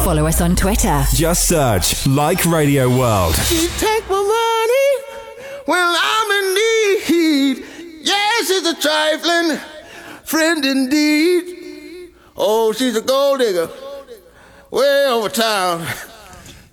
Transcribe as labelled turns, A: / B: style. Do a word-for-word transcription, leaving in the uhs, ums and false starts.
A: Follow us on Twitter.
B: Just search Like Radio World.
C: She take my money when I'm in need. Yes, she's a trifling friend indeed. Oh, she's a gold digger way over town.